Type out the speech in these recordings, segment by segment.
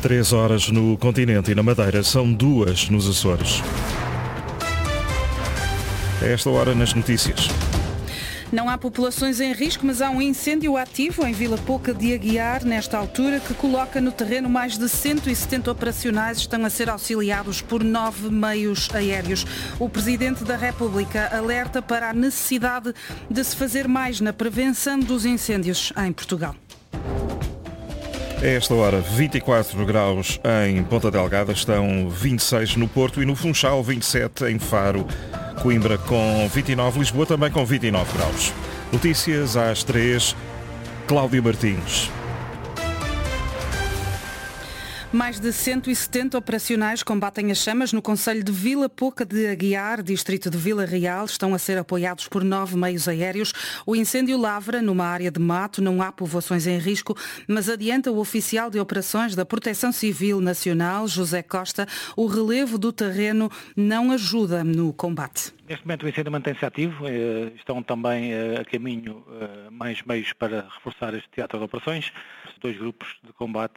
3 horas no continente e na Madeira, são 2 nos Açores. A esta hora nas notícias. Não há populações em risco, mas há um incêndio ativo em Vila Pouca de Aguiar, nesta altura, que coloca no terreno mais de 170 operacionais. Estão a ser auxiliados por 9 meios aéreos. O Presidente da República alerta para a necessidade de se fazer mais na prevenção dos incêndios em Portugal. A esta hora, 24 graus em Ponta Delgada, estão 26 no Porto e no Funchal, 27 em Faro. Coimbra com 29, Lisboa também com 29 graus. Notícias às 3, Cláudia Martins. Mais de 170 operacionais combatem as chamas no concelho de Vila Pouca de Aguiar, distrito de Vila Real. Estão a ser apoiados por 9 meios aéreos. O incêndio lavra numa área de mato, não há povoações em risco, mas adianta o oficial de operações da Proteção Civil Nacional, José Costa, o relevo do terreno não ajuda no combate. Neste momento o incêndio mantém-se ativo, estão também a caminho mais meios para reforçar este teatro de operações. 2 grupos de combate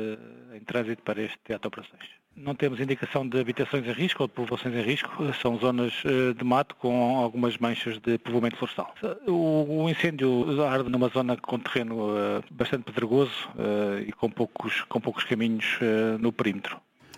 em trânsito para este teatro de operações. Não temos indicação de habitações em risco ou de povoações em risco, são zonas de mato com algumas manchas de povoamento florestal. O incêndio arde numa zona com terreno bastante pedregoso e com poucos caminhos no perímetro.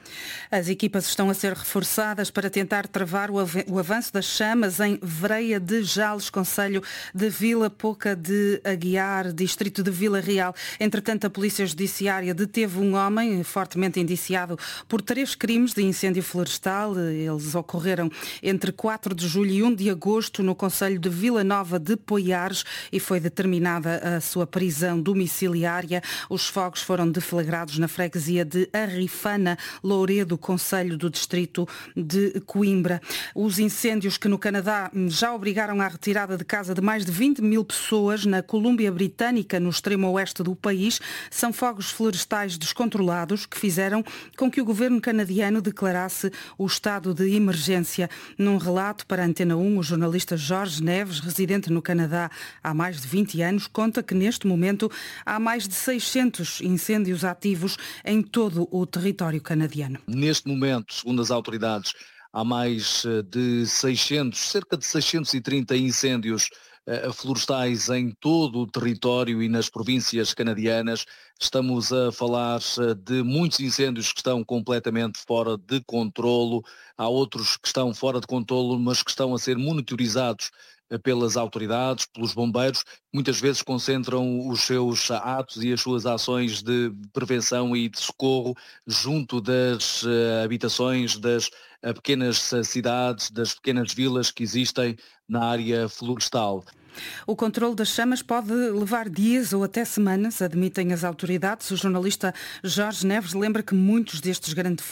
As equipas estão a ser reforçadas para tentar travar o avanço das chamas em Vereia de Jales, concelho de Vila Pouca de Aguiar, distrito de Vila Real. Entretanto, a Polícia Judiciária deteve um homem fortemente indiciado por 3 crimes de incêndio florestal. Eles ocorreram entre 4 de julho e 1 de agosto no concelho de Vila Nova de Poiares e foi determinada a sua prisão domiciliária. Os fogos foram deflagrados na freguesia de Arrifana, Louredo, concelho do distrito de Coimbra. Os incêndios que no Canadá já obrigaram à retirada de casa de mais de 20 mil pessoas na Colômbia Britânica, no extremo oeste do país, são fogos florestais descontrolados que fizeram com que o governo canadiano declarasse o estado de emergência. Num relato para a Antena 1, o jornalista Jorge Neves, residente no Canadá há mais de 20 anos, conta que neste momento há mais de 600 incêndios ativos em todo o território canadiano. Neste momento, segundo as autoridades, há mais de 600, cerca de 630 incêndios florestais em todo o território e nas províncias canadianas. Estamos a falar de muitos incêndios que estão completamente fora de controlo. Há outros que estão fora de controlo, mas que estão a ser monitorizados pelas autoridades, pelos bombeiros, muitas vezes concentram os seus atos e as suas ações de prevenção e de socorro junto das habitações, das pequenas cidades, das pequenas vilas que existem na área florestal. O controle das chamas pode levar dias ou até semanas, admitem as autoridades. O jornalista Jorge Neves lembra que muitos destes grandes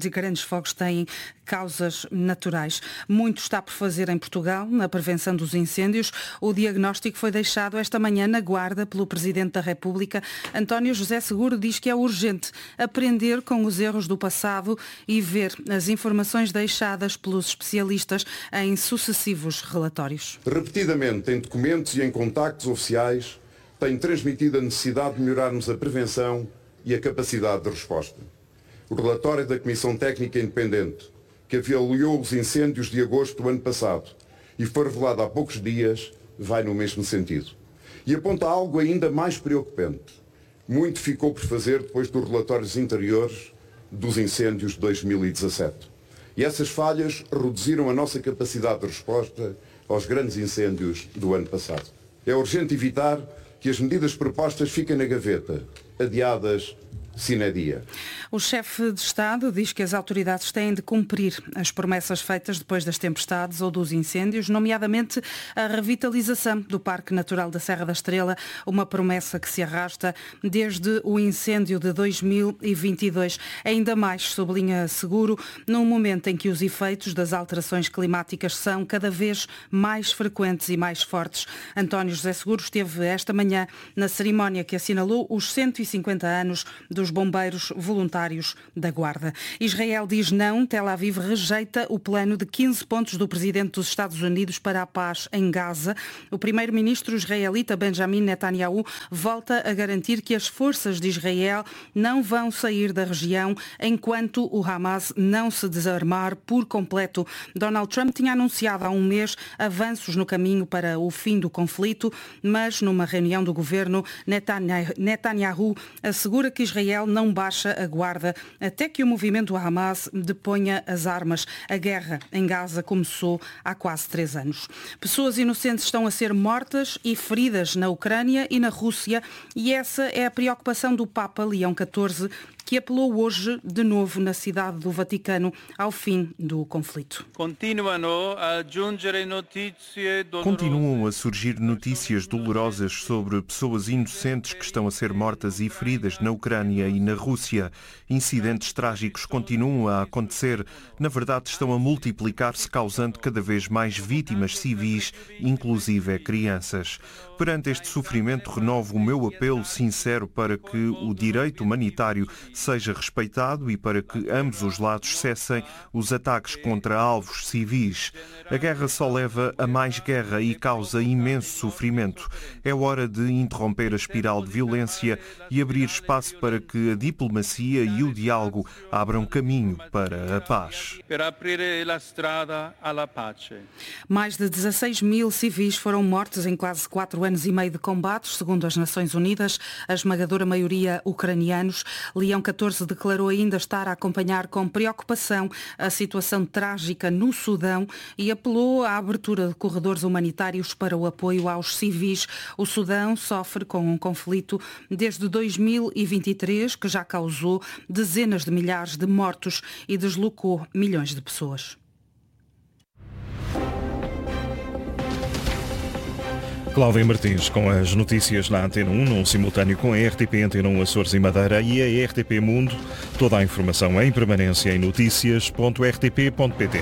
fogos têm causas naturais. Muito está por fazer em Portugal na prevenção dos incêndios. O diagnóstico foi deixado esta manhã na Guarda pelo Presidente da República. António José Seguro diz que é urgente aprender com os erros do passado e ver as informações deixadas pelos especialistas em sucessivos relatórios. Repetidamente, em documentos e em contactos oficiais, tem transmitido a necessidade de melhorarmos a prevenção e a capacidade de resposta. O relatório da Comissão Técnica Independente, que avaliou os incêndios de agosto do ano passado e foi revelado há poucos dias, vai no mesmo sentido. E aponta algo ainda mais preocupante. Muito ficou por fazer depois dos relatórios anteriores dos incêndios de 2017. E essas falhas reduziram a nossa capacidade de resposta aos grandes incêndios do ano passado. É urgente evitar que as medidas propostas fiquem na gaveta, adiadas sine die. O chefe de Estado diz que as autoridades têm de cumprir as promessas feitas depois das tempestades ou dos incêndios, nomeadamente a revitalização do Parque Natural da Serra da Estrela, uma promessa que se arrasta desde o incêndio de 2022. Ainda mais, sublinha Seguro, num momento em que os efeitos das alterações climáticas são cada vez mais frequentes e mais fortes. António José Seguro esteve esta manhã na cerimónia que assinalou os 150 anos do dos bombeiros voluntários da Guarda. Israel diz não, Tel Aviv rejeita o plano de 15 pontos do presidente dos Estados Unidos para a paz em Gaza. O primeiro-ministro israelita Benjamin Netanyahu volta a garantir que as forças de Israel não vão sair da região enquanto o Hamas não se desarmar por completo. Donald Trump tinha anunciado há um mês avanços no caminho para o fim do conflito, mas numa reunião do governo, Netanyahu assegura que Israel não baixa a guarda até que o movimento Hamas deponha as armas. A guerra em Gaza começou há quase 3 anos. Pessoas inocentes estão a ser mortas e feridas na Ucrânia e na Rússia, e essa é a preocupação do Papa Leão XIV, que apelou hoje de novo na cidade do Vaticano ao fim do conflito. Continuam a surgir notícias dolorosas sobre pessoas inocentes que estão a ser mortas e feridas na Ucrânia e na Rússia. Incidentes trágicos continuam a acontecer. Na verdade, estão a multiplicar-se, causando cada vez mais vítimas civis, inclusive crianças. Perante este sofrimento, renovo o meu apelo sincero para que o direito humanitário seja respeitado e para que ambos os lados cessem os ataques contra alvos civis. A guerra só leva a mais guerra e causa imenso sofrimento. É hora de interromper a espiral de violência e abrir espaço para que a diplomacia e o diálogo abram caminho para a paz. Mais de 16 mil civis foram mortos em quase 4 anos e meio de combates, segundo as Nações Unidas, a esmagadora maioria ucranianos. Leão XIV declarou ainda estar a acompanhar com preocupação a situação trágica no Sudão e apelou à abertura de corredores humanitários para o apoio aos civis. O Sudão sofre com um conflito desde 2023 que já causou dezenas de milhares de mortos e deslocou milhões de pessoas. Cláudia Martins com as notícias na Antena 1, num simultâneo com a RTP Antena 1 Açores e Madeira e a RTP Mundo. Toda a informação em permanência em noticias.rtp.pt.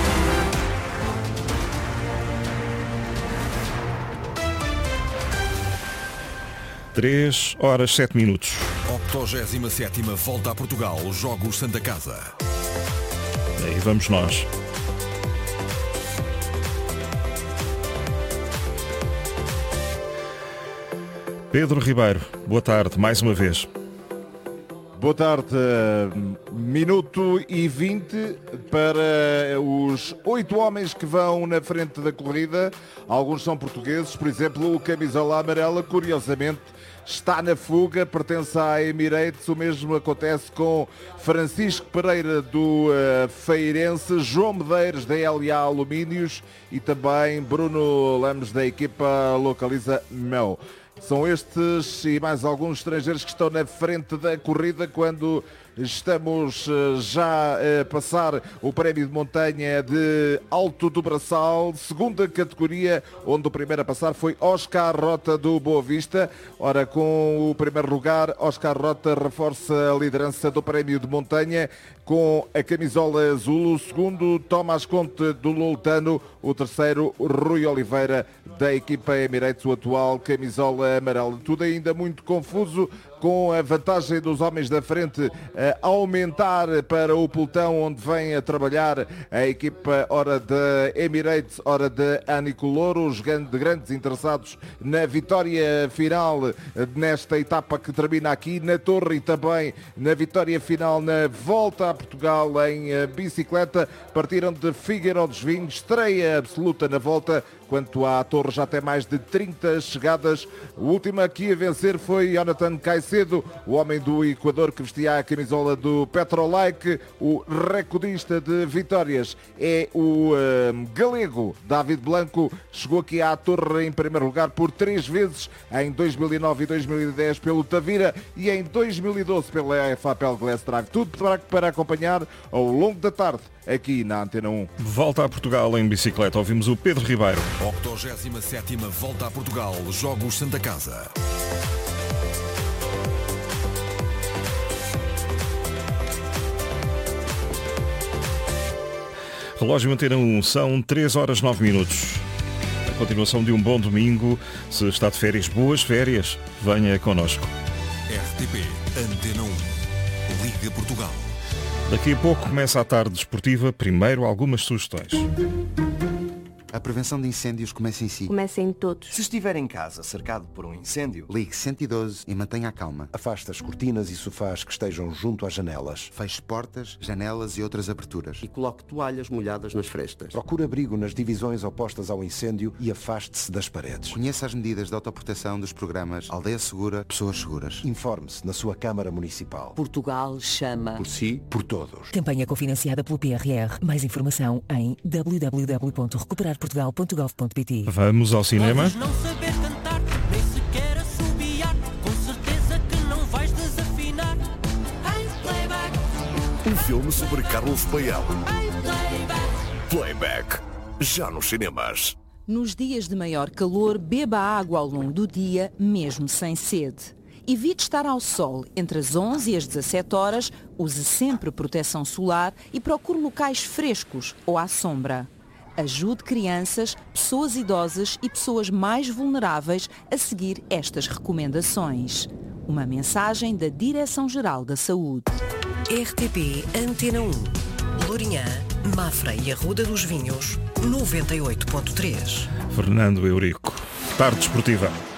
Três horas 7 minutos. 87ª Volta a Portugal, Jogos Santa Casa. Aí vamos nós. Pedro Ribeiro, boa tarde, mais uma vez. Boa tarde, minuto e 20 para os 8 homens que vão na frente da corrida. Alguns são portugueses, por exemplo, o camisola amarela, curiosamente, está na fuga, pertence à Emirates. O mesmo acontece com Francisco Pereira do Feirense, João Medeiros da LA Alumínios e também Bruno Lemos da equipa Localiza Mel. São estes e mais alguns estrangeiros que estão na frente da corrida quando estamos já a passar o prémio de montanha de Alto do Braçal, segunda categoria, onde o primeiro a passar foi Oscar Rota do Boa Vista. Ora, com o primeiro lugar, Oscar Rota reforça a liderança do prémio de montanha com a camisola azul. O segundo, Tomás Conte do Loltano. O terceiro, Rui Oliveira da equipa Emirates, o atual camisola amarela. Tudo ainda muito confuso, com a vantagem dos homens da frente a aumentar para o pelotão onde vem a trabalhar a equipa ora da Emirates, ora da Anicoloro, os grandes interessados na vitória final nesta etapa que termina aqui na Torre e também na vitória final na Volta a Portugal em bicicleta. Partiram de Figueiró dos Vinhos, estreia absoluta na Volta. Quanto à Torre, já tem mais de 30 chegadas. O último aqui a vencer foi Jonathan Caicedo, o homem do Equador que vestia a camisola do Petrolike. O recordista de vitórias é o galego David Blanco. Chegou aqui à Torre em primeiro lugar por 3 vezes, em 2009 e 2010 pelo Tavira e em 2012 pela FAPEL Glass Drive. Tudo para acompanhar ao longo da tarde aqui na Antena 1. Volta a Portugal em bicicleta. Ouvimos o Pedro Ribeiro. 87ª Volta a Portugal, Jogos Santa Casa. Relógio Antena 1, são 3 horas 9 minutos. A continuação de um bom domingo. Se está de férias, boas férias. Venha connosco. RTP Antena 1. Liga Portugal. Daqui a pouco começa a tarde desportiva. Primeiro, algumas sugestões. A prevenção de incêndios começa em si. Começa em todos. Se estiver em casa cercado por um incêndio, Ligue 112 e mantenha a calma. afaste as cortinas e sofás que estejam junto às janelas. Feche portas, janelas e outras aberturas. E coloque toalhas molhadas nas frestas. Procure abrigo nas divisões opostas ao incêndio e afaste-se das paredes. Conheça as medidas de autoproteção dos programas Aldeia Segura, Pessoas Seguras. Informe-se na sua Câmara Municipal. Portugal chama. Por si, por todos. Campanha cofinanciada pelo PRR. Mais informação em www.recuperarportugal.gov.pt. Vamos ao cinema. Não saber cantar, nem sequer assobiar, com certeza que não vais desafinar. Em playback. Um filme sobre Carlos Paião. Em playback. Playback. Já nos cinemas. Nos dias de maior calor, beba água ao longo do dia, mesmo sem sede. Evite estar ao sol entre as 11 e as 17 horas, use sempre proteção solar e procure locais frescos ou à sombra. Ajude crianças, pessoas idosas e pessoas mais vulneráveis a seguir estas recomendações. Uma mensagem da Direção-Geral da Saúde. RTP Antena 1. Lourinhã, Mafra e Arruda dos Vinhos, 98.3. Fernando Eurico. Tarde desportiva.